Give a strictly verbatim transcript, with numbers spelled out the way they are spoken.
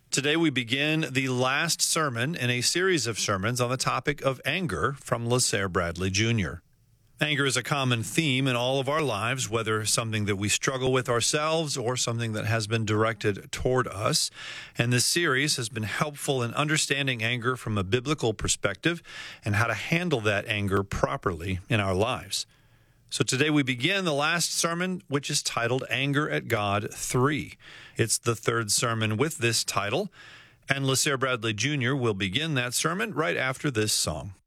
Today we begin the last sermon in a series of sermons on the topic of anger from LaSare Bradley Junior Anger is a common theme in all of our lives, whether something that we struggle with ourselves or something that has been directed toward us. And this series has been helpful in understanding anger from a biblical perspective and how to handle that anger properly in our lives. So today we begin the last sermon, which is titled Anger at God three. It's the third sermon with this title, and LaSare Bradley Junior will begin that sermon right after this song.